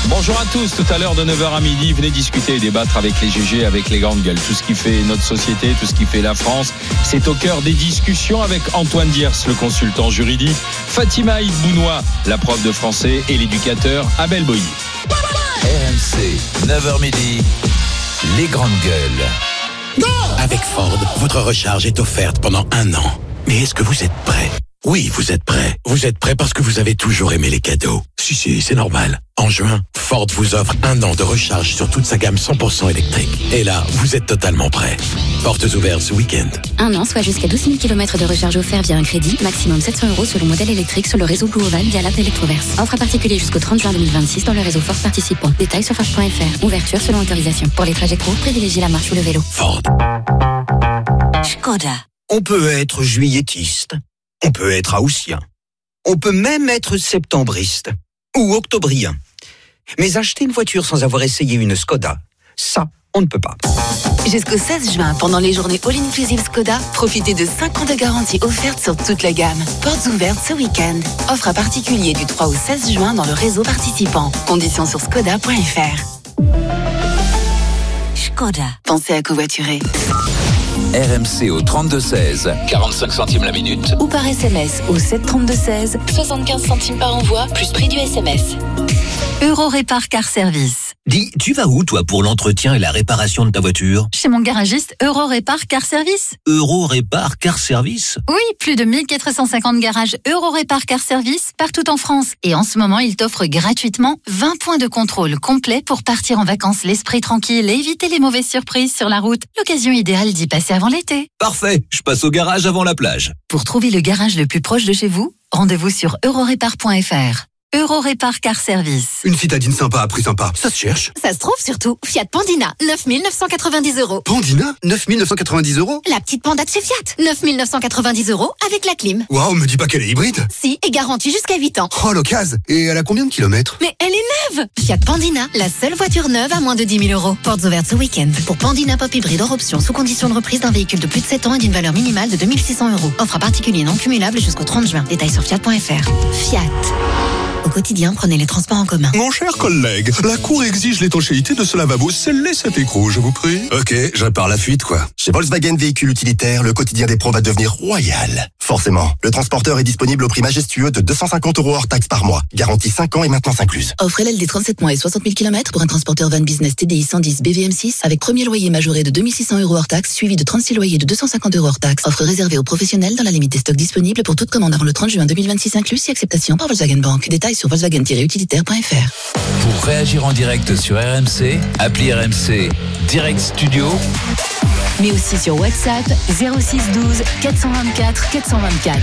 Bonjour à tous, tout à l'heure de 9h à midi, venez discuter et débattre avec les GG, avec les grandes gueules. Tout ce qui fait notre société, tout ce qui fait la France, c'est au cœur des discussions avec Antoine Diers, le consultant juridique, Fatima Ibounoua, la prof de français, et l'éducateur Abel Boilly. RMC, 9h midi, les grandes gueules. Avec Ford, votre recharge est offerte pendant 1 an. Mais est-ce que vous êtes prêt ? Oui, vous êtes prêt. Vous êtes prêt parce que vous avez toujours aimé les cadeaux. Si, c'est normal. En juin, Ford vous offre 1 an de recharge sur toute sa gamme 100% électrique. Et là, vous êtes totalement prêt. Portes ouvertes ce week-end. 1 an, soit jusqu'à 12 000 km de recharge offert via un crédit. Maximum 700 € selon modèle électrique sur le réseau Blue Oval via l'app Electroverse. Offre à particulier jusqu'au 30 juin 2026 dans le réseau Ford participant. Détails sur Ford.fr. Ouverture selon autorisation. Pour les trajets courts, privilégiez la marche ou le vélo. Ford. Škoda. On peut être juilletiste, on peut être haussien, on peut même être septembriste ou octobrien. Mais acheter une voiture sans avoir essayé une Škoda, ça, on ne peut pas. Jusqu'au 16 juin, pendant les journées All Inclusive Škoda, profitez de 5 ans de garantie offerte sur toute la gamme. Portes ouvertes ce week-end. Offre à particulier du 3 au 16 juin dans le réseau participant. Conditions sur škoda.fr. Škoda. Pensez à covoiturer. RMC au 32-16, 45 centimes la minute. Ou par SMS au 732-16, 75 centimes par envoi, plus prix du SMS. Eurorépar Car Service. Dis, tu vas où, toi, pour l'entretien et la réparation de ta voiture ? Chez mon garagiste Eurorépar Car Service. Eurorépar Car Service ? Oui, plus de 1450 garages Eurorépar Car Service partout en France. Et en ce moment, il t'offre gratuitement 20 points de contrôle complet pour partir en vacances l'esprit tranquille et éviter les mauvaises surprises sur la route. L'occasion idéale d'y passer avant l'été. Parfait, je passe au garage avant la plage. Pour trouver le garage le plus proche de chez vous, rendez-vous sur eurorépar.fr. Eurorépar Car Service. Une citadine sympa à prix sympa, ça se cherche. Ça se trouve surtout. Fiat Pandina, 9 990 €. Pandina, 9 990 €. La petite panda de chez Fiat, 9 990 € avec la clim. Waouh, me dis pas qu'elle est hybride. Si, et garantie jusqu'à 8 ans. Oh, l'occasion. Et elle a combien de kilomètres ? Mais elle est neuve. Fiat Pandina, la seule voiture neuve à moins de 10 000 €. Portes ouvertes ce week-end. Pour Pandina Pop hybride hors option, sous condition de reprise d'un véhicule de plus de 7 ans et d'une valeur minimale de 2 600 €. Offre à particulier non cumulable jusqu'au 30 juin. Détails sur Fiat.fr. Fiat. Au quotidien, prenez les transports en commun. Mon cher collègue, la Cour exige l'étanchéité de ce lavabo. Scellez cet écrou, je vous prie. Ok, je répare la fuite, quoi. Chez Volkswagen Véhicules Utilitaires, le quotidien des pros va devenir royal. Forcément, le transporteur est disponible au prix majestueux de 250 € hors taxe par mois. Garantie 5 ans et maintenance incluse. Offre LLD 37 mois et 60 000 km pour un transporteur van business TDI 110 BVM6 avec premier loyer majoré de 2 600 € hors taxe, suivi de 36 loyers de 250 € hors taxe. Offre réservée aux professionnels dans la limite des stocks disponibles pour toute commande avant le 30 juin 2026 inclus si acceptation par Volkswagen Bank. Détails sur volkswagen-utilitaire.fr. Pour réagir en direct sur RMC, appli RMC Direct Studio. Mais aussi sur WhatsApp 06 12 424 424.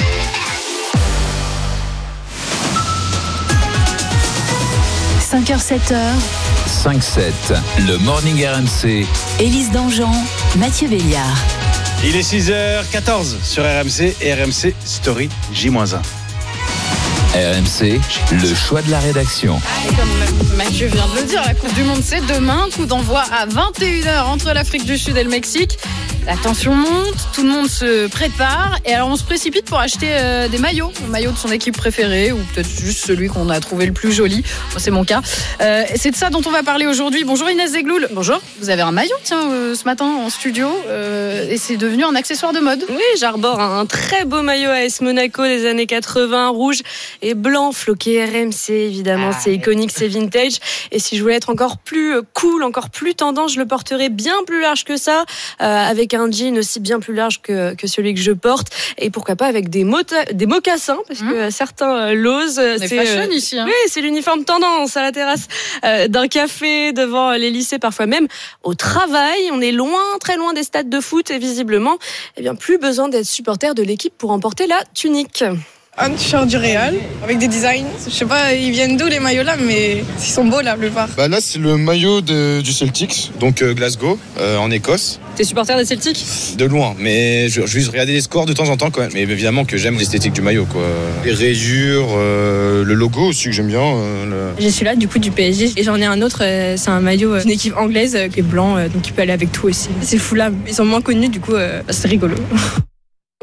« 5h, 7h, 5-7, le Morning RMC. Élise Dangean, Mathieu Béliard. Il est 6h14 sur RMC et RMC Story J-1. RMC, le choix de la rédaction. Comme Mathieu vient de le dire, la Coupe du Monde c'est demain, coup d'envoi à 21h entre l'Afrique du Sud et le Mexique. La tension monte, tout le monde se prépare et alors on se précipite pour acheter des maillots, le maillot de son équipe préférée ou peut-être juste celui qu'on a trouvé le plus joli. Moi, c'est mon cas. C'est de ça dont on va parler aujourd'hui. Bonjour Inès Zegloul. Bonjour. Vous avez un maillot ce matin en studio et c'est devenu un accessoire de mode. Oui, j'arbore un très beau maillot AS Monaco des années 80, rouge et blanc, floqué RMC évidemment. C'est iconique, c'est vintage. Et si je voulais être encore plus cool, encore plus tendance, je le porterais bien plus large que ça, avec un jean aussi bien plus large que celui que je porte et pourquoi pas avec des mocassins parce que certains l'osent. C'est fashion ici. Oui, c'est l'uniforme tendance à la terrasse d'un café, devant les lycées, parfois même au travail. On est loin, très loin des stades de foot et visiblement, plus besoin d'être supporter de l'équipe pour emporter la tunique. Un t-shirt du Real avec des designs. Je sais pas, ils viennent d'où les maillots là, mais ils sont beaux la plupart. Là, c'est le maillot du Celtics, donc Glasgow, en Écosse. T'es supporter des Celtics ? De loin, mais je vais regarder les scores de temps en temps quand même. Mais évidemment que j'aime l'esthétique du maillot, quoi. Les rayures, le logo aussi que j'aime bien. J'ai celui-là du coup du PSG et j'en ai un autre, c'est un maillot d'une équipe anglaise qui est blanc, donc il peut aller avec tout aussi. Ces fous là, ils sont moins connus, du coup c'est rigolo.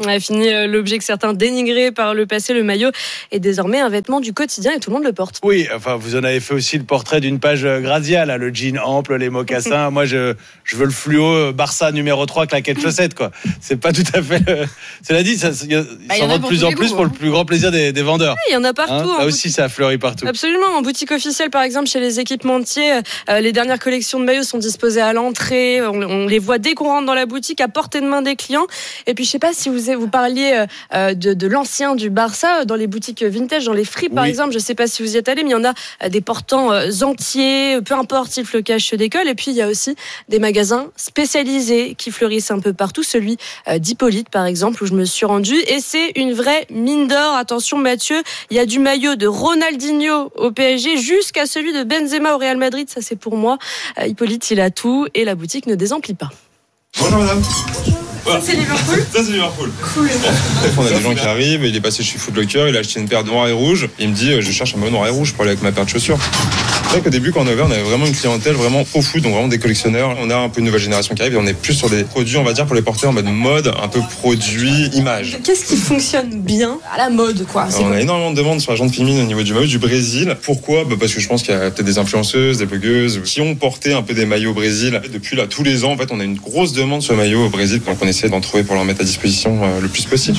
Fini l'objet que certains dénigraient par le passé, le maillot est désormais un vêtement du quotidien et tout le monde le porte. Oui, enfin vous en avez fait aussi le portrait d'une page Grazia, là, le jean ample, les mocassins. Moi je veux le fluo Barça numéro 3 claquette chaussette, quoi. C'est pas tout à fait. Cela dit, ça s'en vend de plus en plus pour le plus grand plaisir des vendeurs. Oui, il y en a partout. Là aussi, ça a fleuri partout. Absolument. En boutique officielle, par exemple, chez les équipementiers, les dernières collections de maillots sont disposées à l'entrée. On les voit dès qu'on rentre dans la boutique, à portée de main des clients. Et puis, je sais pas si vous parliez de l'ancien du Barça dans les boutiques vintage, dans les fripes, par exemple. Je sais pas si vous y êtes allé, mais il y en a des portants entiers, peu importe si le flocage se décolle. Et puis, il y a aussi des magasins spécialisés qui fleurissent un peu partout. Celui d'Hippolyte, par exemple, où je me suis rendue. Et c'est une vraie mine d'or. Attention, Mathieu, il y a du maillot de Ronaldinho au PSG jusqu'à celui de Benzema au Real Madrid. Ça, c'est pour moi. Hippolyte, il a tout et la boutique ne désemplit pas. Bonjour madame. Ça, c'est Liverpool. Ça, c'est Liverpool. Cool. On a des gens qui arrivent, il est passé chez Foot Locker, il a acheté une paire noire et rouge. Il me dit, je cherche un maillot noir et rouge pour aller avec ma paire de chaussures. C'est vrai qu'au début, quand on a ouvert, on avait vraiment une clientèle vraiment pro foot, donc vraiment des collectionneurs. On a un peu une nouvelle génération qui arrive et on est plus sur des produits, on va dire, pour les porter en mode mode, un peu produit, image. Qu'est-ce qui fonctionne bien à la mode, quoi? Alors, on a énormément de demandes sur la jante féminine au niveau du maillot du Brésil. Pourquoi? Parce que je pense qu'il y a peut-être des influenceuses, des blogueuses qui ont porté un peu des maillots au Brésil. Depuis là, tous les ans, en fait, on a une grosse demande sur le maillot au Brésil, donc on essaie d'en trouver pour leur mettre à disposition le plus possible.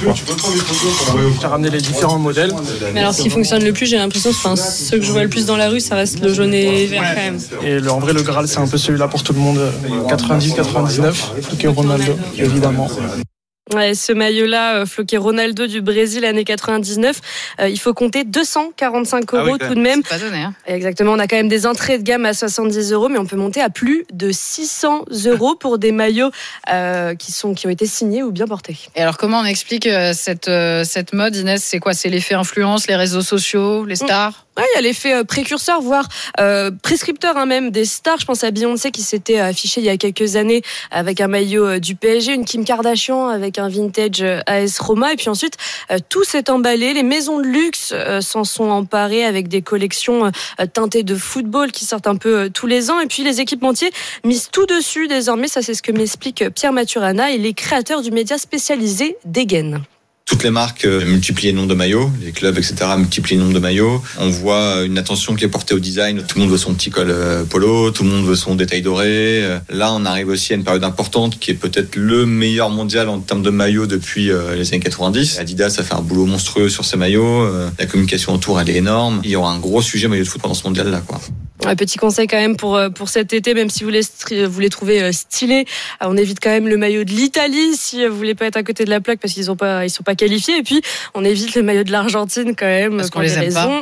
J'ai ramené les différents modèles. Mais alors, ce qui fonctionne le plus, j'ai l'impression, ceux que je vois le plus dans la rue, ça reste le jaune et vert quand même. Et en vrai, le Graal, c'est un peu celui-là pour tout le monde. 90-99, Floqué Ronaldo, évidemment. Ouais, ce maillot-là, floqué Ronaldo du Brésil, année 99, il faut compter 245 € tout de même. C'est pas donné, hein. Exactement, on a quand même des entrées de gamme à 70 €, mais on peut monter à plus de 600 € pour des maillots qui ont été signés ou bien portés. Et alors, comment on explique cette mode, Inès? C'est quoi? C'est l'effet influence, les réseaux sociaux, les stars? Ouais, il y a l'effet précurseur, voire prescripteur même des stars. Je pense à Beyoncé qui s'était affichée il y a quelques années avec un maillot du PSG, une Kim Kardashian avec un vintage AS Roma. Et puis ensuite, tout s'est emballé. Les maisons de luxe s'en sont emparées avec des collections teintées de football qui sortent un peu tous les ans. Et puis les équipementiers misent tout dessus désormais. Ça, c'est ce que m'explique Pierre Maturana. Il est créateur du média spécialisé Degen. Toutes les marques multiplient le nombre de maillots, les clubs, etc. multiplient le nombre de maillots. On voit une attention qui est portée au design. Tout le monde veut son petit col polo, tout le monde veut son détail doré. Là, on arrive aussi à une période importante qui est peut-être le meilleur mondial en termes de maillots depuis les années 90. Adidas a fait un boulot monstrueux sur ces maillots. La communication autour, elle est énorme. Il y aura un gros sujet maillot de foot pendant ce mondial-là, quoi. Un petit conseil quand même pour cet été, même si vous les trouvez stylés, on évite quand même le maillot de l'Italie si vous voulez pas être à côté de la plaque parce qu'ils sont pas qualifiés. Et puis on évite le maillot de l'Argentine quand même parce qu'on les aime pas.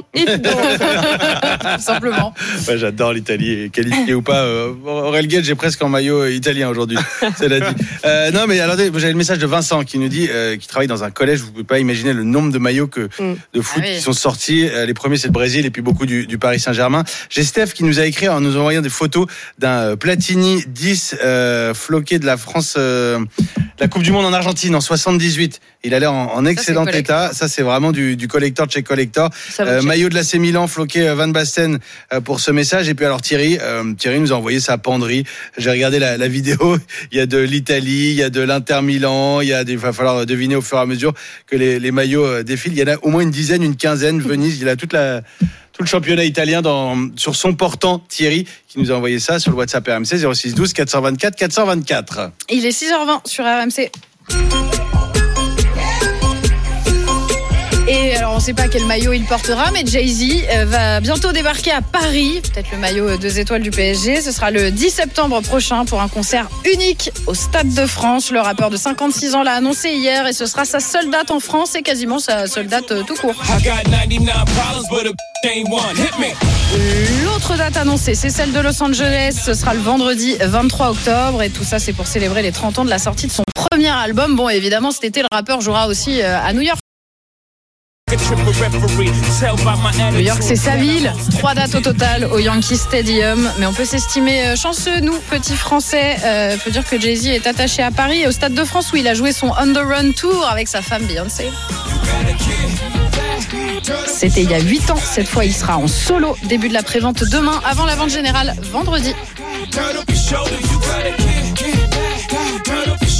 Tout simplement. Ouais, j'adore l'Italie, qualifié ou pas. Aurel Gage, j'ai presque en maillot italien aujourd'hui. Cela dit. Non, mais alors j'avais le message de Vincent qui nous dit qui travaille dans un collège. Vous pouvez pas imaginer le nombre de maillots de foot qui sont sortis. Les premiers c'est le Brésil et puis beaucoup du Paris Saint-Germain. J'ai Steph qui nous a écrit en nous envoyant des photos d'un Platini 10 floqué de la France, la Coupe du Monde en Argentine en 78. Il a l'air en excellent état. Ça, c'est vraiment du collector de chez collector. Maillot de l'AC Milan, floqué Van Basten pour ce message. Et puis alors Thierry nous a envoyé sa penderie. J'ai regardé la vidéo. Il y a de l'Italie, il y a de l'Inter Milan. Il va falloir deviner au fur et à mesure que les maillots défilent. Il y en a au moins une dizaine, une quinzaine. Venise, il a tout le championnat italien sur son portant. Thierry qui nous a envoyé ça sur le WhatsApp RMC 06 12 424 424. Il est 6h20 sur RMC. Et alors on ne sait pas quel maillot il portera, mais Jay-Z va bientôt débarquer à Paris, peut-être le maillot 2 étoiles du PSG. Ce sera le 10 septembre prochain pour un concert unique au Stade de France. Le rappeur de 56 ans l'a annoncé hier et ce sera sa seule date en France et quasiment sa seule date tout court. L'autre date annoncée, c'est celle de Los Angeles. Ce sera le vendredi 23 octobre et tout ça c'est pour célébrer les 30 ans de la sortie de son premier album. Bon, évidemment cet été le rappeur jouera aussi à New York. New York, c'est sa ville. 3 dates au total au Yankee Stadium. Mais on peut s'estimer chanceux, nous, petits Français. Faut dire que Jay-Z est attaché à Paris et au Stade de France où il a joué son On The Run Tour avec sa femme Beyoncé. C'était il y a 8 ans. Cette fois, il sera en solo. Début de la prévente demain, avant la vente générale vendredi.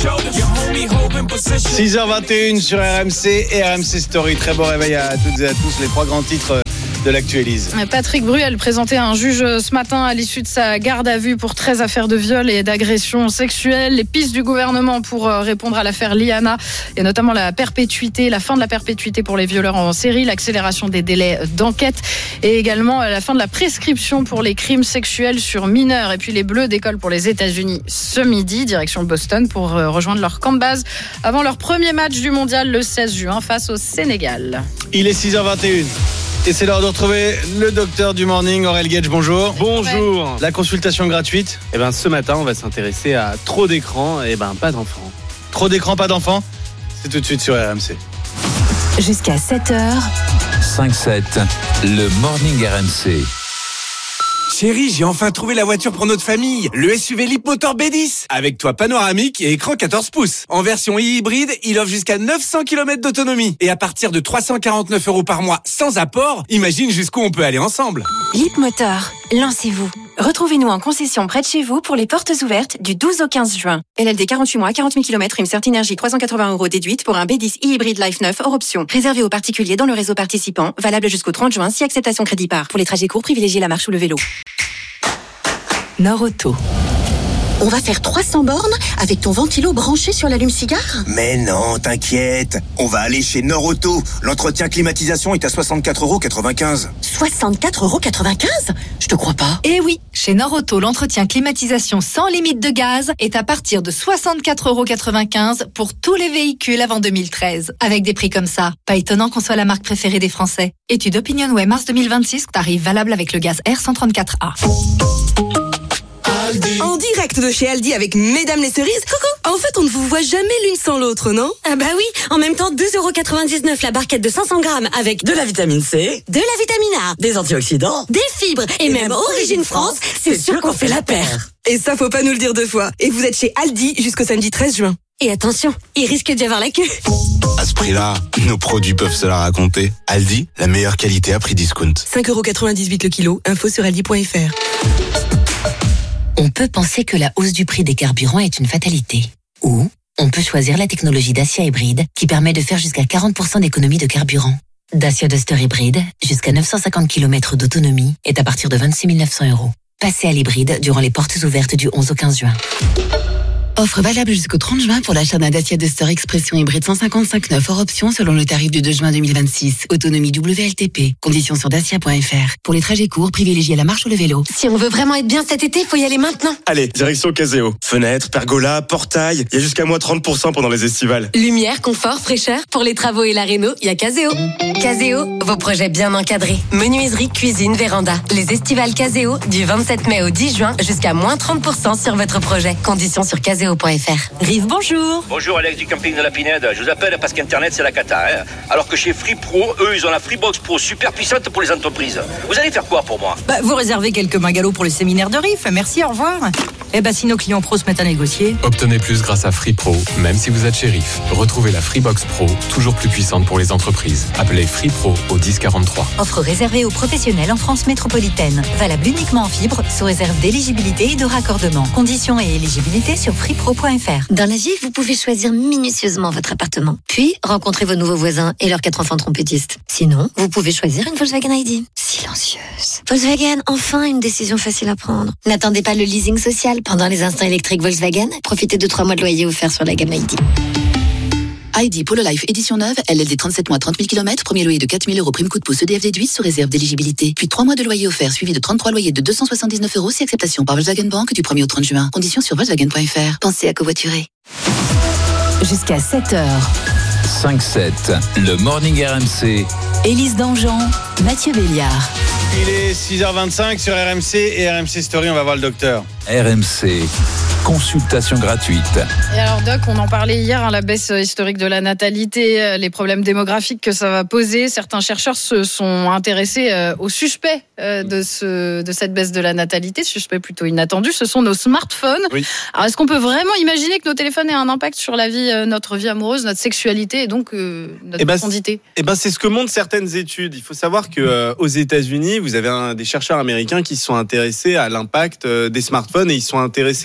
6h21 sur RMC et RMC Story. Très bon réveil à toutes et à tous. Les 3 grands titres de l'actualise. Patrick Bruel présentait un juge ce matin à l'issue de sa garde à vue pour 13 affaires de viol et d'agression sexuelle. Les pistes du gouvernement pour répondre à l'affaire Liana et notamment la fin de la perpétuité pour les violeurs en série, l'accélération des délais d'enquête et également la fin de la prescription pour les crimes sexuels sur mineurs. Et puis les Bleus décollent pour les États-Unis ce midi, direction Boston pour rejoindre leur camp de base avant leur premier match du mondial le 16 juin face au Sénégal. Il est 6h21. Et c'est l'heure de retrouver le docteur du morning, Aurel Gage, bonjour. Bonjour. La consultation gratuite. Ce matin, on va s'intéresser à trop d'écran, pas d'enfants. Trop d'écran, pas d'enfants. C'est tout de suite sur RMC. Jusqu'à 7h. 5-7, le morning RMC. Chérie, j'ai enfin trouvé la voiture pour notre famille. Le SUV Leapmotor B10. Avec toit panoramique et écran 14 pouces. En version hybride, il offre jusqu'à 900 km d'autonomie. Et à partir de 349 € par mois sans apport, imagine jusqu'où on peut aller ensemble. Leapmotor, lancez-vous. Retrouvez-nous en concession près de chez vous pour les portes ouvertes du 12 au 15 juin. LLD 48 mois, 40 000 km, une Certi Énergie 380 € déduite pour un B10 e-hybride Life 9 hors option. Réservé aux particuliers dans le réseau participant, valable jusqu'au 30 juin si acceptation crédit par. Pour les trajets courts, privilégiez la marche ou le vélo. Nord-Auto. On va faire 300 bornes avec ton ventilo branché sur l'allume-cigare ? Mais non, t'inquiète. On va aller chez Nord-Auto. L'entretien climatisation est à 64,95 €. 64,95 €? Je te crois pas. Eh oui, chez Nord-Auto, l'entretien climatisation sans limite de gaz est à partir de 64,95 € pour tous les véhicules avant 2013. Avec des prix comme ça, pas étonnant qu'on soit la marque préférée des Français. Étude OpinionWay mars 2026, tarif valable avec le gaz R134A. En direct de chez Aldi avec Mesdames les cerises. Coucou. En fait, on ne vous voit jamais l'une sans l'autre, non? Ah bah oui. En même temps, 2,99 € la barquette de 500 grammes avec de la vitamine C, de la vitamine A, des antioxydants, des fibres et même Origine France. C'est sûr qu'on fait la paire. Et ça, faut pas nous le dire 2 fois. Et vous êtes chez Aldi jusqu'au samedi 13 juin. Et attention, il risque d'y avoir la queue. À ce prix-là, nos produits peuvent se la raconter. Aldi, la meilleure qualité à prix discount. 5,98 € le kilo. Info sur aldi.fr. On peut penser que la hausse du prix des carburants est une fatalité. Ou on peut choisir la technologie Dacia Hybride qui permet de faire jusqu'à 40% d'économie de carburant. Dacia Duster Hybride, jusqu'à 950 km d'autonomie, est à partir de 26 900 €. Passez à l'hybride durant les portes ouvertes du 11 au 15 juin. Offre valable jusqu'au 30 juin pour l'achat d'un Dacia Duster Expression hybride 155/9 hors option selon le tarif du 2 juin 2026. Autonomie WLTP. Conditions sur dacia.fr. Pour les trajets courts, privilégiez la marche ou le vélo. Si on veut vraiment être bien cet été, faut y aller maintenant. Allez, direction Caseo. Fenêtres, pergola, portail. Il y a jusqu'à moins 30% pendant les estivales. Lumière, confort, fraîcheur. Pour les travaux et la réno, il y a Caseo. Caseo, vos projets bien encadrés. Menuiserie, cuisine, véranda. Les estivales Caseo du 27 mai au 10 juin jusqu'à moins 30% sur votre projet. Conditions sur caseo.fr. Rive, bonjour. Bonjour, Alex du camping de la Pinède. Je vous appelle parce qu'Internet, c'est la cata. Alors que chez Free Pro, eux, ils ont la Freebox Pro super puissante pour les entreprises. Vous allez faire quoi pour moi? Vous réservez quelques magalots pour le séminaire de RIF. Merci, au revoir. Si nos clients pros se mettent à négocier. Obtenez plus grâce à Free Pro, même si vous êtes chez RIF. Retrouvez la Freebox Pro, toujours plus puissante pour les entreprises. Appelez Free Pro au 1043. Offre réservée aux professionnels en France métropolitaine. Valable uniquement en fibre, sous réserve d'éligibilité et de raccordement. Conditions et éligibilité sur freepro.fr. Dans la vie, vous pouvez choisir minutieusement votre appartement. Puis, rencontrer vos nouveaux voisins et leurs 4 enfants trompettistes. Sinon, vous pouvez choisir une Volkswagen ID. Silencieuse. Volkswagen, enfin une décision facile à prendre. N'attendez pas le leasing social pendant les instants électriques Volkswagen. Profitez de 3 mois de loyer offerts sur la gamme ID. ID Polo Life édition neuve, LLD 37 mois 30 000 km, premier loyer de 4 000 € prime coup de pouce EDF déduit sous réserve d'éligibilité. Puis 3 mois de loyer offert suivi de 33 loyers de 279 € si acceptation par Volkswagen Bank du 1er au 30 juin. Conditions sur Volkswagen.fr. Pensez à covoiturer. Jusqu'à 7h. 5-7, le morning RMC. Élise Dangean, Mathieu Béliard. Il est 6h25 sur RMC et RMC Story, on va voir le docteur. RMC, consultation gratuite. Et alors Doc, on en parlait hier, la baisse historique de la natalité, les problèmes démographiques que ça va poser. Certains chercheurs se sont intéressés aux suspects de cette baisse de la natalité, suspects plutôt inattendus, ce sont nos smartphones. Oui. Alors est-ce qu'on peut vraiment imaginer que nos téléphones aient un impact sur la vie, notre vie amoureuse, notre sexualité et donc notre profondité? C'est ce que montrent certaines études. Il faut savoir qu'aux États-Unis, vous avez des chercheurs américains qui se sont intéressés à l'impact des smartphones et ils sont intéressés plus particulièrement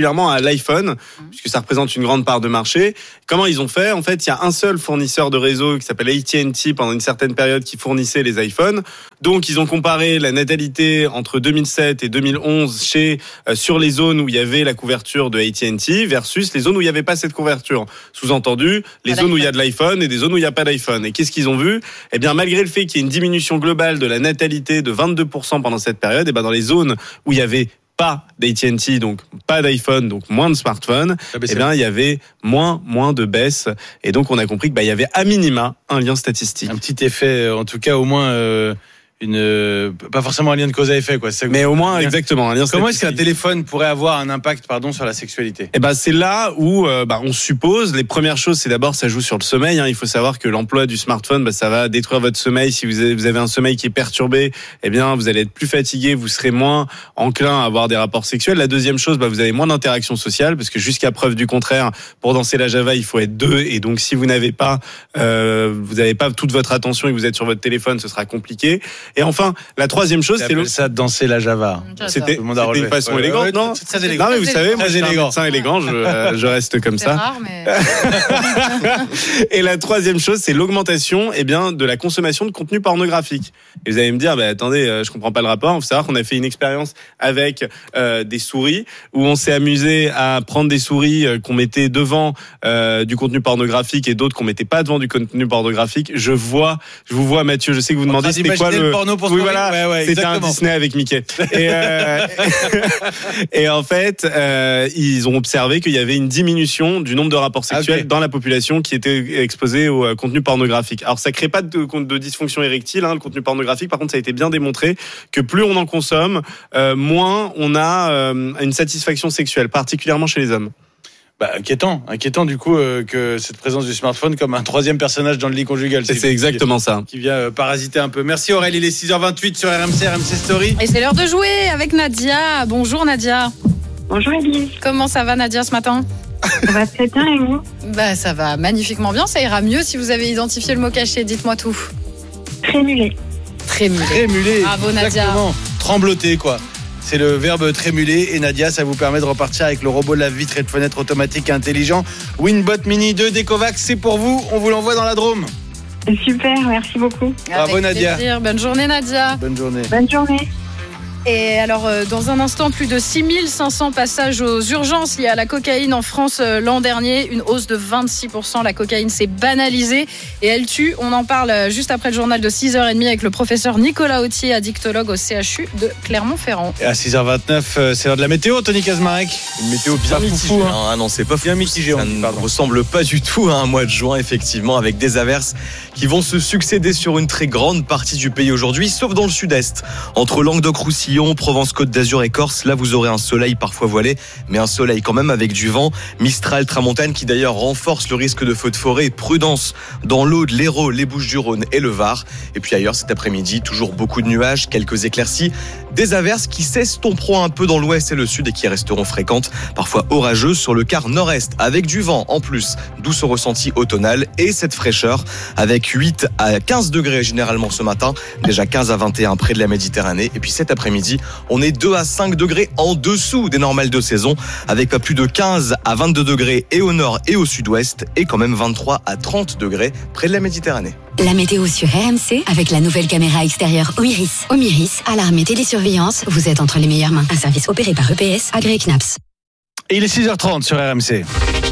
particulièrement à l'iPhone, puisque ça représente une grande part de marché. Comment ils ont fait ? En fait, il y a un seul fournisseur de réseau qui s'appelle AT&T pendant une certaine période qui fournissait les iPhones. Donc, ils ont comparé la natalité entre 2007 et 2011 sur les zones où il y avait la couverture de AT&T versus les zones où il n'y avait pas cette couverture. Sous-entendu, les zones où il y a de l'iPhone et des zones où il n'y a pas d'iPhone. Et qu'est-ce qu'ils ont vu ? Eh bien, malgré le fait qu'il y ait une diminution globale de la natalité de 22% pendant cette période, et ben dans les zones où il y avait pas d'AT&T, donc pas d'iPhone, donc moins de smartphones, eh bien il y avait moins de baisse, et donc on a compris que il y avait à minima un lien statistique. Un petit effet, en tout cas au moins pas forcément un lien de cause à effet, quoi. Mais au moins exactement un lien statistique. Comment est-ce qu'un téléphone pourrait avoir un impact, sur la sexualité ? Eh ben c'est là où on suppose les premières choses, c'est d'abord ça joue sur le sommeil. Il faut savoir que l'emploi du smartphone, ça va détruire votre sommeil. Si vous avez un sommeil qui est perturbé, eh bien vous allez être plus fatigué, vous serez moins enclin à avoir des rapports sexuels. La deuxième chose, vous avez moins d'interactions sociales, parce que jusqu'à preuve du contraire, pour danser la Java, il faut être deux, et donc si vous n'avez pas toute votre attention et que vous êtes sur votre téléphone, ce sera compliqué. Et enfin, la troisième chose, c'est ça dancer la Java. C'était une façon élégante, non ? C'est très élégant. Non, mais vous savez, moi, je suis un médecin élégant, je reste comme ça. C'est rare, mais... Et la troisième chose, c'est l'augmentation, de la consommation de contenu pornographique. Et vous allez me dire, attendez, je comprends pas le rapport. Il faut savoir qu'on a fait une expérience avec des souris, où on s'est amusé à prendre des souris qu'on mettait devant du contenu pornographique et d'autres qu'on mettait pas devant du contenu pornographique. Je vous vois, Mathieu, je sais que vous demandez c'était quoi le porno pour c'était exactement. Un Disney avec Mickey. Et en fait, ils ont observé qu'il y avait une diminution du nombre de rapports sexuels dans la population qui était exposée au contenu pornographique. Alors, ça crée pas de dysfonction érectile, le contenu pornographique. Par contre, ça a été bien démontré que plus on en consomme, moins on a une satisfaction sexuelle, particulièrement chez les hommes. Inquiétant du coup que cette présence du smartphone comme un troisième personnage dans le lit conjugal. C'est exactement ça. Qui vient parasiter un peu. Merci Aurélie, il est 6h28 sur RMC Story. Et c'est l'heure de jouer avec Nadia. Bonjour Nadia. Bonjour Elise. Comment ça va Nadia ce matin ? Ça va très bien et vous ? Ça va magnifiquement bien, ça ira mieux si vous avez identifié le mot caché. Dites-moi tout. Trémuler. Trémuler. Bravo Nadia. Exactement. Trembloter quoi. C'est le verbe trémuler. Et Nadia, ça vous permet de repartir avec le robot lave-vitre et de fenêtre automatique intelligent Winbot Mini 2 d'Ecovacs. C'est pour vous, on vous l'envoie dans la Drôme. Super, merci beaucoup. Bravo Nadia. Plaisir. Bonne journée Nadia. Bonne journée. Bonne journée. Et alors, dans un instant, plus de 6500 passages aux urgences liés à la cocaïne en France l'an dernier. Une hausse de 26%. La cocaïne s'est banalisée et elle tue. On en parle juste après le journal de 6h30 avec le professeur Nicolas Autier, addictologue au CHU de Clermont-Ferrand. Et à 6h29, c'est l'heure de la météo, Tony Kazmarek. Une météo bien mitigée. Non, c'est pas bien mitigé. Ça ne ressemble pas du tout à un mois de juin, effectivement, avec des averses qui vont se succéder sur une très grande partie du pays aujourd'hui, sauf dans le sud-est. Entre Languedoc-Roussillon, Provence-Côte d'Azur et Corse, là vous aurez un soleil parfois voilé, mais un soleil quand même avec du vent. Mistral, tramontane qui d'ailleurs renforce le risque de feux de forêt. Prudence dans l'Aude, l'Hérault, les Bouches-du-Rhône et le Var. Et puis ailleurs cet après-midi, toujours beaucoup de nuages, quelques éclaircies, des averses qui s'estomperont un peu dans l'ouest et le sud et qui resteront fréquentes, parfois orageuses sur le quart nord-est, avec du vent en plus, douce au ressenti automnal et cette fraîcheur avec 8 à 15 degrés généralement ce matin, déjà 15 à 21 près de la Méditerranée. Et puis cet après-midi, on est 2 à 5 degrés en dessous des normales de saison, avec pas plus de 15 à 22 degrés et au nord et au sud-ouest, et quand même 23 à 30 degrés près de la Méditerranée. La météo sur RMC avec la nouvelle caméra extérieure Omiris. Omiris, alarme et télésurveillance, vous êtes entre les meilleures mains. Un service opéré par EPS, agréé CNAPS. Et il est 6h30 sur RMC.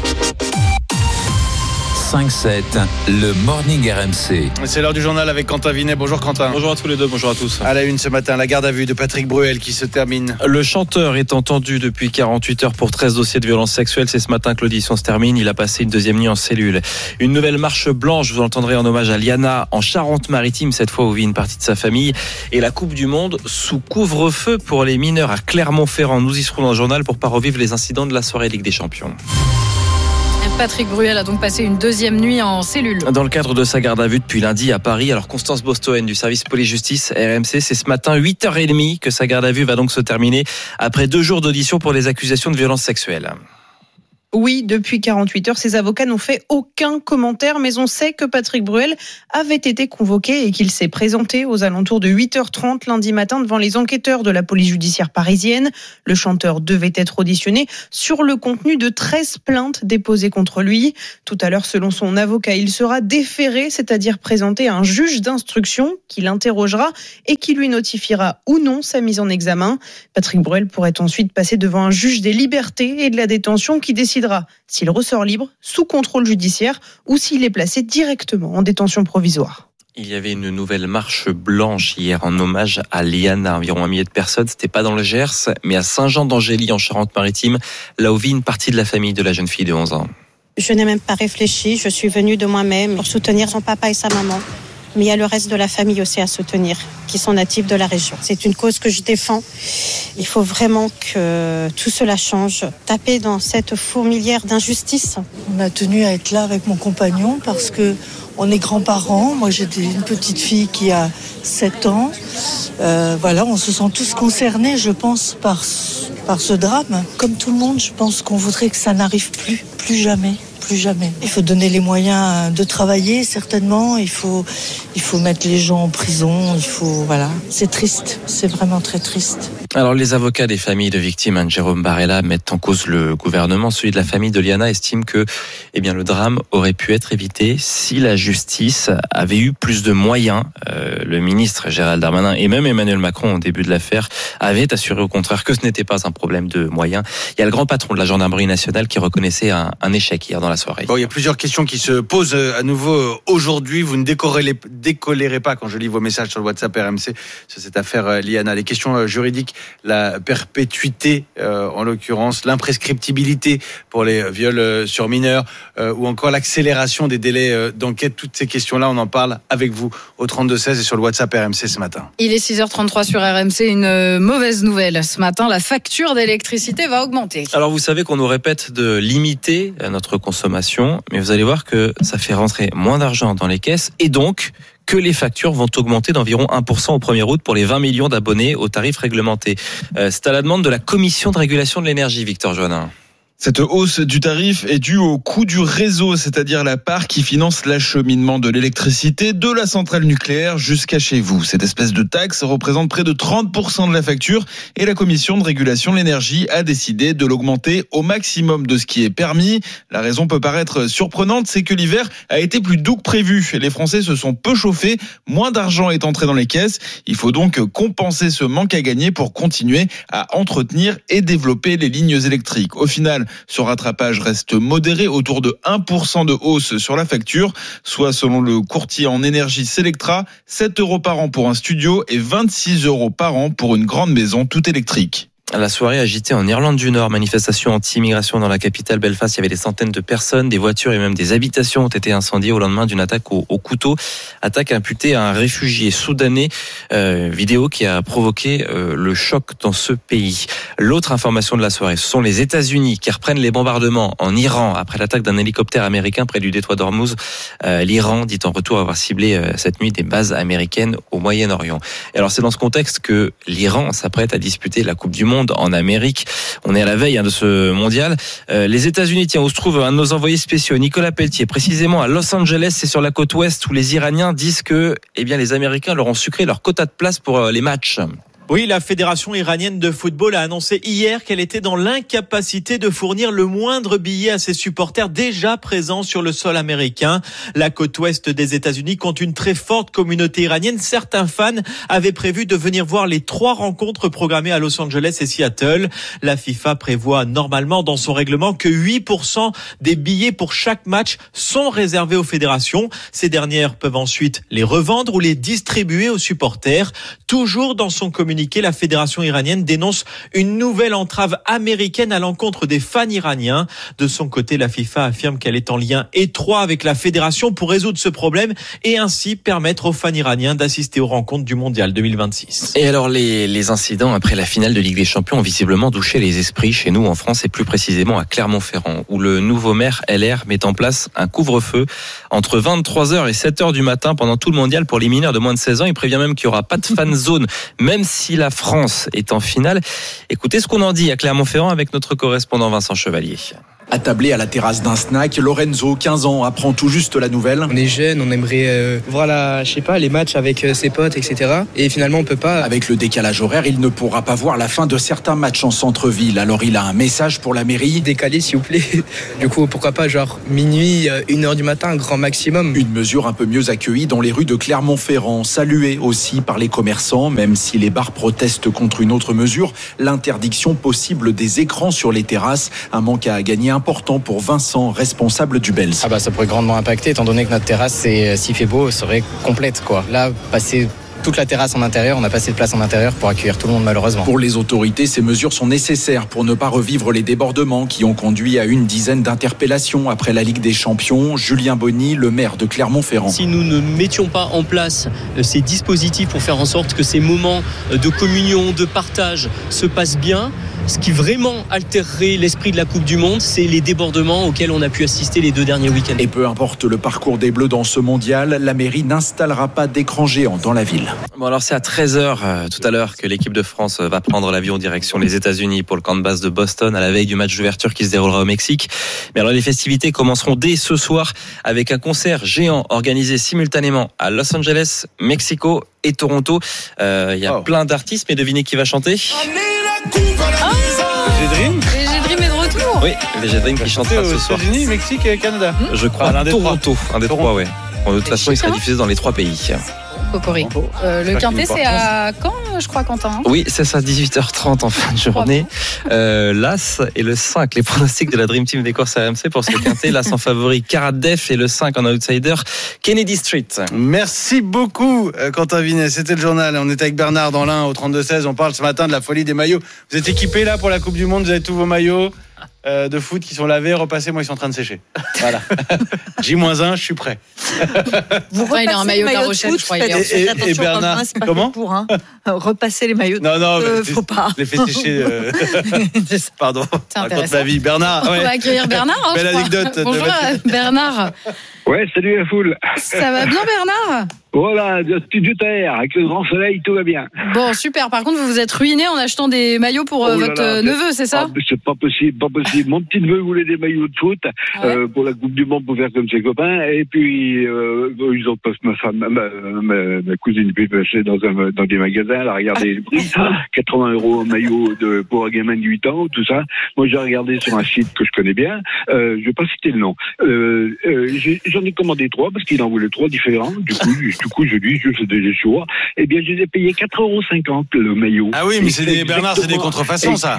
5-7, le Morning RMC. C'est l'heure du journal avec Quentin Vinet. Bonjour Quentin. Bonjour à tous les deux, bonjour à tous. À la une ce matin, la garde à vue de Patrick Bruel qui se termine. Le chanteur est entendu depuis 48 heures pour 13 dossiers de violences sexuelles. C'est ce matin que l'audition se termine. Il a passé une deuxième nuit en cellule. Une nouvelle marche blanche, vous entendrez en hommage à Liana en Charente-Maritime, cette fois où vit une partie de sa famille. Et la Coupe du Monde sous couvre-feu pour les mineurs à Clermont-Ferrand. Nous y serons dans le journal pour pas revivre les incidents de la soirée Ligue des Champions. Patrick Bruel a donc passé une deuxième nuit en cellule. Dans le cadre de sa garde à vue depuis lundi à Paris, alors Constance Bostoen du service police-justice RMC, c'est ce matin 8h30 que sa garde à vue va donc se terminer après 2 jours d'audition pour les accusations de violences sexuelles. Oui, depuis 48 heures, ses avocats n'ont fait aucun commentaire, mais on sait que Patrick Bruel avait été convoqué et qu'il s'est présenté aux alentours de 8h30 lundi matin devant les enquêteurs de la police judiciaire parisienne. Le chanteur devait être auditionné sur le contenu de 13 plaintes déposées contre lui. Tout à l'heure, selon son avocat, il sera déféré, c'est-à-dire présenté à un juge d'instruction qui l'interrogera et qui lui notifiera ou non sa mise en examen. Patrick Bruel pourrait ensuite passer devant un juge des libertés et de la détention qui décidera s'il ressort libre, sous contrôle judiciaire, ou s'il est placé directement en détention provisoire. Il y avait une nouvelle marche blanche hier en hommage à Liana. Environ 1 millier de personnes. C'était pas dans le Gers, mais à Saint-Jean-d'Angély en Charente-Maritime, là où vit une partie de la famille de la jeune fille de 11 ans. Je n'ai même pas réfléchi. Je suis venue de moi-même pour soutenir son papa et sa maman. Mais il y a le reste de la famille aussi à soutenir, qui sont natifs de la région. C'est une cause que je défends. Il faut vraiment que tout cela change. Taper dans cette fourmilière d'injustice. On a tenu à être là avec mon compagnon parce que on est grands-parents. Moi, j'ai une petite fille qui a 7 ans. Voilà, on se sent tous concernés, je pense, par ce drame. Comme tout le monde, je pense qu'on voudrait que ça n'arrive plus jamais. Plus jamais. Il faut donner les moyens de travailler, certainement. Il faut mettre les gens en prison. Voilà. C'est triste. C'est vraiment très triste. Alors, les avocats des familles de victimes, Jérôme Barella, mettent en cause le gouvernement. Celui de la famille de Liana estime que, le drame aurait pu être évité si la justice avait eu plus de moyens. Le ministre Gérald Darmanin et même Emmanuel Macron, au début de l'affaire, avaient assuré au contraire que ce n'était pas un problème de moyens. Il y a le grand patron de la gendarmerie nationale qui reconnaissait un échec hier dans la soirée. Bon, il y a plusieurs questions qui se posent à nouveau aujourd'hui. Vous ne décolérez pas quand je lis vos messages sur le WhatsApp RMC sur cette affaire Liana. Les questions juridiques, la perpétuité en l'occurrence, l'imprescriptibilité pour les viols sur mineurs ou encore l'accélération des délais d'enquête. Toutes ces questions-là, on en parle avec vous au 32-16 et sur le WhatsApp RMC ce matin. Il est 6h33 sur RMC. Une mauvaise nouvelle. Ce matin, la facture d'électricité va augmenter. Alors vous savez qu'on nous répète de limiter notre consommation, mais vous allez voir que ça fait rentrer moins d'argent dans les caisses et donc que les factures vont augmenter d'environ 1% au 1er août pour les 20 millions d'abonnés aux tarifs réglementés. C'est à la demande de la Commission de régulation de l'énergie, Victor Joannin. Cette hausse du tarif est due au coût du réseau, c'est-à-dire la part qui finance l'acheminement de l'électricité de la centrale nucléaire jusqu'à chez vous. Cette espèce de taxe représente près de 30% de la facture et la Commission de régulation de l'énergie a décidé de l'augmenter au maximum de ce qui est permis. La raison peut paraître surprenante, c'est que l'hiver a été plus doux que prévu. Les Français se sont peu chauffés, moins d'argent est entré dans les caisses. Il faut donc compenser ce manque à gagner pour continuer à entretenir et développer les lignes électriques. Au final, ce rattrapage reste modéré, autour de 1% de hausse sur la facture, soit selon le courtier en énergie Selectra, 7 € par an pour un studio et 26 € par an pour une grande maison toute électrique. La soirée agitée en Irlande du Nord, manifestation anti-immigration dans la capitale Belfast. Il y avait des centaines de personnes, des voitures et même des habitations ont été incendiées au lendemain d'une attaque au couteau. Attaque imputée à un réfugié soudanais. Vidéo qui a provoqué le choc dans ce pays. L'autre information de la soirée, ce sont les États-Unis qui reprennent les bombardements en Iran après l'attaque d'un hélicoptère américain près du détroit d'Ormuz. L'Iran dit en retour avoir ciblé cette nuit des bases américaines au Moyen-Orient. Et alors c'est dans ce contexte que l'Iran s'apprête à disputer la Coupe du Monde en Amérique. On est à la veille de ce mondial. Les États-Unis, où se trouve un de nos envoyés spéciaux, Nicolas Pelletier, précisément à Los Angeles, c'est sur la côte ouest où les Iraniens disent que les Américains leur ont sucré leur quota de place pour les matchs. Oui, la Fédération iranienne de football a annoncé hier qu'elle était dans l'incapacité de fournir le moindre billet à ses supporters déjà présents sur le sol américain. La côte ouest des États-Unis compte une très forte communauté iranienne. Certains fans avaient prévu de venir voir les 3 rencontres programmées à Los Angeles et Seattle. La FIFA prévoit normalement dans son règlement que 8% des billets pour chaque match sont réservés aux fédérations. Ces dernières peuvent ensuite les revendre ou les distribuer aux supporters. Toujours dans son communiqué, la fédération iranienne dénonce une nouvelle entrave américaine à l'encontre des fans iraniens. De son côté, la FIFA affirme qu'elle est en lien étroit avec la fédération pour résoudre ce problème et ainsi permettre aux fans iraniens d'assister aux rencontres du Mondial 2026. Et alors les incidents après la finale de Ligue des Champions ont visiblement douché les esprits chez nous en France et plus précisément à Clermont-Ferrand où le nouveau maire LR met en place un couvre-feu entre 23h et 7h du matin pendant tout le Mondial pour les mineurs de moins de 16 ans. Il prévient même qu'il n'y aura pas de fan zone, même si la France est en finale. Écoutez ce qu'on en dit à Clermont-Ferrand avec notre correspondant Vincent Chevalier. Attablé à la terrasse d'un snack, Lorenzo, 15 ans, apprend tout juste la nouvelle. On est jeune, on aimerait voir les matchs avec ses potes, etc. Et finalement, on peut pas. Avec le décalage horaire, il ne pourra pas voir la fin de certains matchs en centre-ville. Alors il a un message pour la mairie. Décalé, s'il vous plaît. Du coup, pourquoi pas, minuit, 1h du matin, un grand maximum. Une mesure un peu mieux accueillie dans les rues de Clermont-Ferrand, saluée aussi par les commerçants, même si les bars protestent contre une autre mesure, l'interdiction possible des écrans sur les terrasses. Un manque à gagner important pour Vincent, responsable du Bels. Ça pourrait grandement impacter, étant donné que notre terrasse, s'il fait beau, serait complète, quoi. Là, passer toute la terrasse en intérieur, on n'a pas assez de place en intérieur pour accueillir tout le monde, malheureusement. Pour les autorités, ces mesures sont nécessaires pour ne pas revivre les débordements qui ont conduit à une dizaine d'interpellations après la Ligue des Champions. Julien Bonny, le maire de Clermont-Ferrand. Si nous ne mettions pas en place ces dispositifs pour faire en sorte que ces moments de communion, de partage se passent bien, ce qui vraiment altérerait l'esprit de la Coupe du Monde, c'est les débordements auxquels on a pu assister les 2 derniers week-ends. Et peu importe le parcours des Bleus dans ce mondial, la mairie n'installera pas d'écran géant dans la ville. Bon, alors c'est à 13h tout à l'heure que l'équipe de France va prendre l'avion direction les États-Unis pour le camp de base de Boston à la veille du match d'ouverture qui se déroulera au Mexique. Mais alors les festivités commenceront dès ce soir avec un concert géant organisé simultanément à Los Angeles, Mexico et Toronto. Il y a plein d'artistes, mais devinez qui va chanter? Dream est de retour. Oui, VG Dream qui chantera ce soir. États-Unis, Mexique et Canada. Je crois à Toronto, un des trois, ouais. De toute façon, il sera diffusé dans les 3 pays. Cocorico. Le quintet, c'est à quand, je crois, Quentin? Oui, c'est ça, 18h30 en fin de journée. L'As et le 5, les pronostics de la Dream Team des courses RMC pour ce quintet. L'As en favori, Karat Def, et le 5 en outsider, Kennedy Street. Merci beaucoup, Quentin Vinet. C'était le journal. On était avec Bernard dans l'Ain au 32-16. On parle ce matin de la folie des maillots. Vous êtes équipés là pour la Coupe du Monde? Vous avez tous vos maillots de foot qui sont lavés, repassés. Moi, ils sont en train de sécher. Voilà. J-1, je suis prêt. Vous repassez il a un maillot de La Rochelle, je crois. Et Bernard, comment repasser les maillots de foot. Non, faut pas. Je les fais sécher. Pardon. Raconte ma vie. Bernard. On va accueillir Bernard. Belle anecdote. Bonjour Bernard. Ouais, salut la foule. Ça va bien Bernard? Voilà, du terre, avec le grand soleil, tout va bien. Bon, super. Par contre, vous vous êtes ruiné en achetant des maillots pour votre neveu, c'est ça? C'est pas possible. Mon petit neveu voulait des maillots de foot pour la Coupe du Monde pour faire comme ses copains. Et puis, ils ont passé ma cousine puis passer dans des magasins, elle a regardé les prix. 80 € un maillot pour un gamin de 8 ans, tout ça. Moi, j'ai regardé sur un site que je connais bien. Je vais pas citer le nom. J'en ai commandé 3 parce qu'il en voulait 3 différents. Du coup, je dis, je fais des choix. Eh bien, je les ai payés 4,50 € le maillot. Ah oui, mais Bernard, c'est des contrefaçons, ça.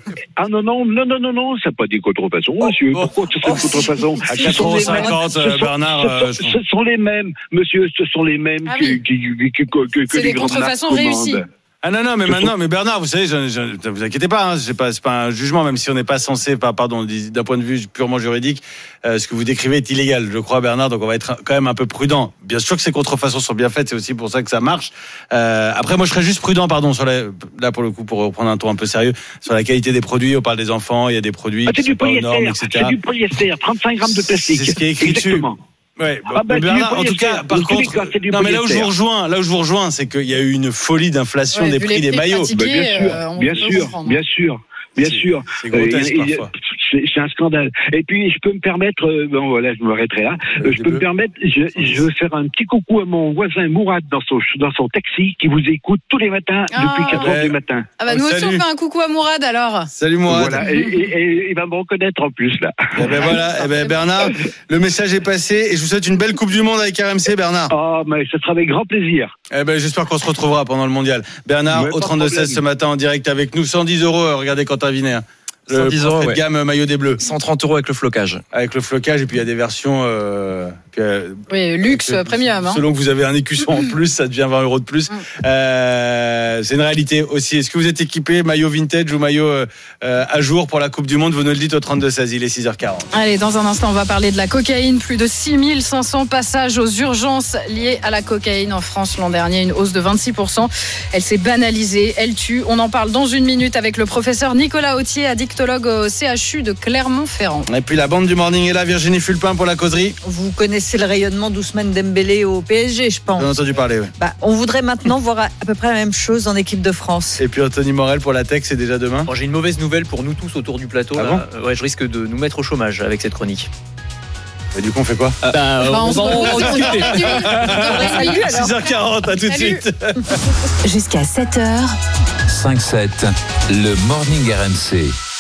Non, c'est pas des contrefaçons, monsieur. Pourquoi c'est une contrefaçon? À 4,50 €, Bernard. Ce sont les mêmes, monsieur, ce sont les mêmes que les grandes marques commandent. Ah non, mais maintenant, mais Bernard, vous savez, vous inquiétez pas, c'est pas un jugement, même si on n'est pas censé, d'un point de vue purement juridique, ce que vous décrivez est illégal, je crois, Bernard, donc on va être quand même un peu prudent. Bien sûr que ces contrefaçons sont bien faites, c'est aussi pour ça que ça marche. Après, moi, je serais juste prudent, là, pour le coup, pour reprendre un ton un peu sérieux, sur la qualité des produits. On parle des enfants, il y a des produits qui sont pas aux normes, etc. C'est du polyester, 35 grammes de plastique. C'est ce qui est écrit dessus. Ouais, Bernard, en tout cas, par contre, non, mais là où je vous rejoins, c'est qu'il y a eu une folie d'inflation des prix des maillots. Bien sûr. C'est grotesque parfois. C'est un scandale. Et puis, je peux me permettre, je m'arrêterai là. Je peux me permettre, je veux faire un petit coucou à mon voisin Mourad dans son taxi qui vous écoute tous les matins depuis 4h du matin. Ah bah nous aussi on fait un coucou à Mourad alors. Salut Mourad. Voilà, et il va me reconnaître en plus là. Bernard, le message est passé et je vous souhaite une belle Coupe du Monde avec RMC, Bernard. Ah, mais ce sera avec grand plaisir. J'espère qu'on se retrouvera pendant le mondial. Bernard, au 32-16 ce matin en direct avec nous, 110 €. Regardez Quentin Vinet. 110 €, de gamme maillot des Bleus. 130 € avec le flocage. Avec le flocage, et puis il y a des versions luxe, premium. Selon que vous avez un écusson en plus, ça devient 20 € de plus. C'est une réalité aussi. Est-ce que vous êtes équipé maillot vintage ou maillot à jour pour la Coupe du Monde? Vous nous le dites au 32-16, il est 6h40. Allez, dans un instant, on va parler de la cocaïne. Plus de 6500 passages aux urgences liés à la cocaïne en France l'an dernier. Une hausse de 26%. Elle s'est banalisée, elle tue. On en parle dans une minute avec le professeur Nicolas Autier, addictologue au CHU de Clermont-Ferrand. Et puis la bande du morning est là, Virginie Fulpin pour la causerie. Vous connaissez c'est le rayonnement d'Ousmane Dembélé au PSG, je pense. J'en ai entendu parler, oui. On voudrait maintenant voir à peu près la même chose en équipe de France. Et puis Anthony Morel pour la tech, c'est déjà demain. Bon, j'ai une mauvaise nouvelle pour nous tous autour du plateau. Ouais, je risque de nous mettre au chômage avec cette chronique. Et du coup, on fait quoi? On va en discuter. 6h40, à tout de suite. Jusqu'à 7h. 5-7, le Morning RMC.